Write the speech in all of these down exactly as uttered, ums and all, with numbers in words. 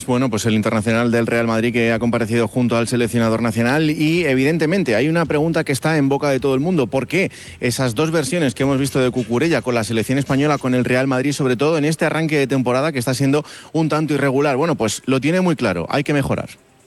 Bueno, pues el internacional del Real Madrid que ha comparecido junto al seleccionador nacional y evidentemente hay una pregunta que está en boca de todo el mundo. ¿Por qué esas dos versiones que hemos visto de Cucurella con la selección española, con el Real Madrid, sobre todo en este arranque de temporada que está siendo un tanto irregular? Bueno, pues lo tiene muy claro, hay que mejorar.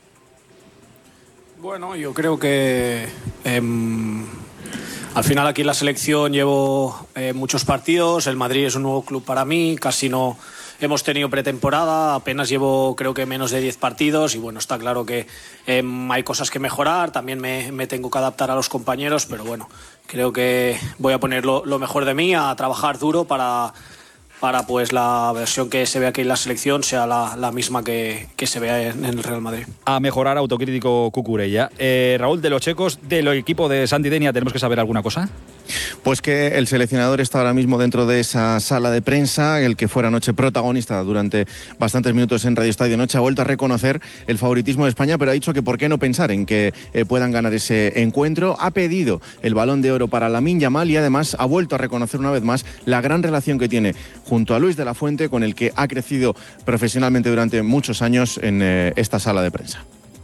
Bueno, yo creo que eh, al final aquí en la selección llevo eh, muchos partidos, el Madrid es un nuevo club para mí, casi no hemos tenido pretemporada, apenas llevo creo que menos de diez partidos y bueno, está claro que eh, hay cosas que mejorar, también me, me tengo que adaptar a los compañeros, pero bueno, creo que voy a poner lo, lo mejor de mí, a trabajar duro para... para pues la versión que se ve aquí en la selección sea la, la misma que, que se vea en, en el Real Madrid. A mejorar, autocrítico Cucurella. Eh, Raúl, de los checos, del equipo de Santi Denia, ¿tenemos que saber alguna cosa? Pues que el seleccionador está ahora mismo dentro de esa sala de prensa, el que fuera anoche protagonista durante bastantes minutos en Radio Estadio Noche, ha vuelto a reconocer el favoritismo de España, pero ha dicho que por qué no pensar en que eh, puedan ganar ese encuentro. Ha pedido el Balón de Oro para Lamine Yamal y además ha vuelto a reconocer una vez más la gran relación que tiene junto a Luis de la Fuente, con el que ha crecido profesionalmente durante muchos años en eh, esta sala de prensa.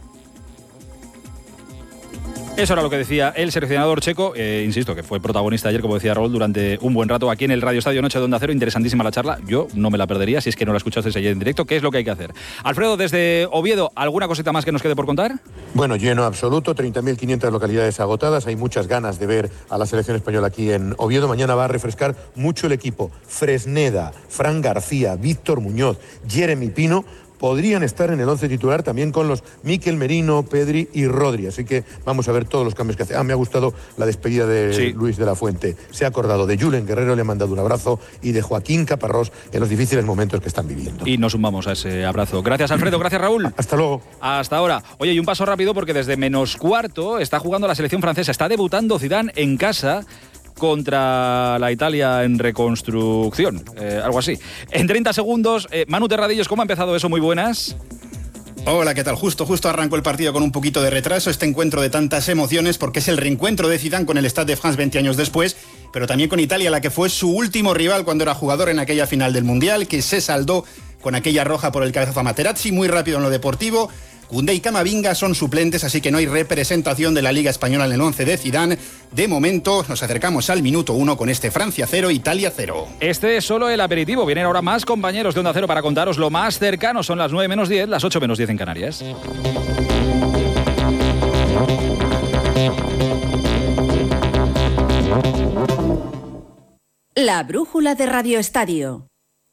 Eso era lo que decía el seleccionador checo, eh, insisto, que fue protagonista ayer, como decía Raúl, durante un buen rato aquí en el Radio Estadio Noche de Onda Cero. Interesantísima la charla, yo no me la perdería si es que no la escuchasteis ayer en directo. ¿Qué es lo que hay que hacer? Alfredo, desde Oviedo, ¿alguna cosita más que nos quede por contar? Bueno, lleno absoluto, treinta mil quinientas localidades agotadas, hay muchas ganas de ver a la selección española aquí en Oviedo. Mañana va a refrescar mucho el equipo. Fresneda, Fran García, Víctor Muñoz, Jeremy Pino podrían estar en el once titular también con los Mikel Merino, Pedri y Rodri. Así que vamos a ver todos los cambios que hace. Ah, me ha gustado la despedida de sí. Luis de la Fuente. Se ha acordado de Julen Guerrero, le ha mandado un abrazo, y de Joaquín Caparrós en los difíciles momentos que están viviendo. Y nos sumamos a ese abrazo. Gracias, Alfredo. Gracias, Raúl. Hasta luego. Hasta ahora. Oye, y un paso rápido porque desde menos cuarto está jugando la selección francesa. Está debutando Zidane en casa contra la Italia en reconstrucción, eh, algo así. En treinta segundos, eh, Manu Terradillos, ¿cómo ha empezado eso? Muy buenas. Hola, ¿qué tal? Justo, justo arrancó el partido con un poquito de retraso, este encuentro de tantas emociones, porque es el reencuentro de Zidane con el Stade de France veinte años después, pero también con Italia, la que fue su último rival cuando era jugador en aquella final del Mundial, que se saldó con aquella roja por el cabezazo a Materazzi, muy rápido en lo deportivo. Koundé y Camavinga son suplentes, así que no hay representación de la Liga Española en el once de Zidane. De momento nos acercamos al minuto uno con este Francia cero, Italia cero. Este es solo el aperitivo. Vienen ahora más compañeros de Onda Cero para contaros lo más cercano. Son las nueve menos diez, las ocho menos diez en Canarias. La brújula de Radio Estadio.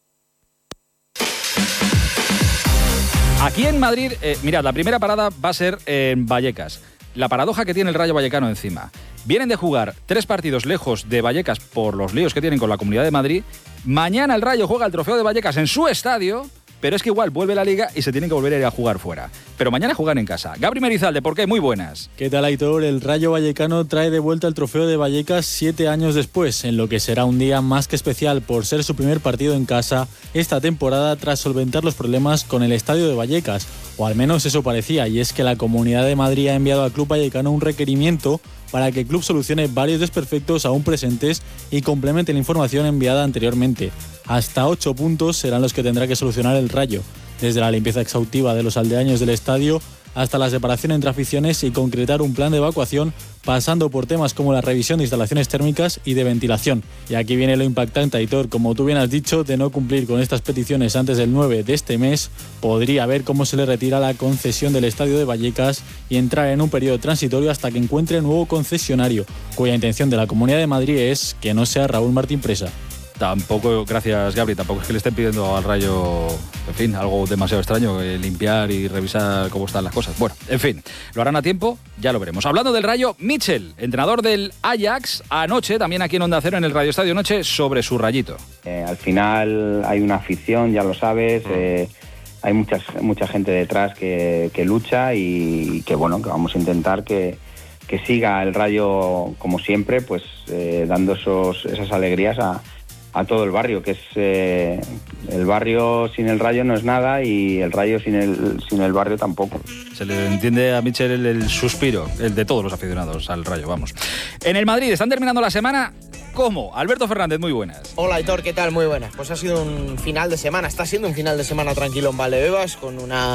Aquí en Madrid, eh, mirad, la primera parada va a ser en Vallecas. La paradoja que tiene el Rayo Vallecano encima. Vienen de jugar tres partidos lejos de Vallecas por los líos que tienen con la Comunidad de Madrid. Mañana el Rayo juega el Trofeo de Vallecas en su estadio, pero es que igual vuelve la Liga y se tienen que volver a ir a jugar fuera. Pero mañana juegan en casa. Gabri Merizalde, ¿por qué? Muy buenas. ¿Qué tal, Aitor? El Rayo Vallecano trae de vuelta el Trofeo de Vallecas siete años después, en lo que será un día más que especial por ser su primer partido en casa esta temporada tras solventar los problemas con el estadio de Vallecas, o al menos eso parecía, y es que la Comunidad de Madrid ha enviado al Club Vallecano un requerimiento para que el club solucione varios desperfectos aún presentes y complemente la información enviada anteriormente. Hasta ocho puntos serán los que tendrá que solucionar el Rayo, desde la limpieza exhaustiva de los aldeaños del estadio hasta la separación entre aficiones y concretar un plan de evacuación, pasando por temas como la revisión de instalaciones térmicas y de ventilación. Y aquí viene lo impactante, Aitor, como tú bien has dicho, de no cumplir con estas peticiones antes del nueve de este mes, podría ver cómo se le retira la concesión del estadio de Vallecas y entrar en un periodo transitorio hasta que encuentre nuevo concesionario, cuya intención de la Comunidad de Madrid es que no sea Raúl Martín Presa. Tampoco, gracias Gabri, tampoco es que le estén pidiendo al Rayo, en fin, algo demasiado extraño, eh, limpiar y revisar cómo están las cosas. Bueno, en fin, lo harán a tiempo, ya lo veremos. Hablando del Rayo, Mitchell, entrenador del Ajax, anoche, también aquí en Onda Cero, en el Radio Estadio Noche, sobre su Rayito. Eh, al final hay una afición, ya lo sabes, eh, hay mucha, mucha gente detrás que, que lucha y que, bueno, que vamos a intentar que, que siga el Rayo, como siempre, pues eh, dando esos, esas alegrías a a todo el barrio, que es eh, el barrio sin el Rayo no es nada y el Rayo sin el sin el barrio tampoco. Se le entiende a Mitchell el, el suspiro, el de todos los aficionados al Rayo, vamos. En el Madrid están terminando la semana. ¿Cómo? Alberto Fernández, muy buenas. Hola, Aitor, ¿qué tal? Muy buenas. Pues ha sido un final de semana, está siendo un final de semana tranquilo en Valdebebas, con una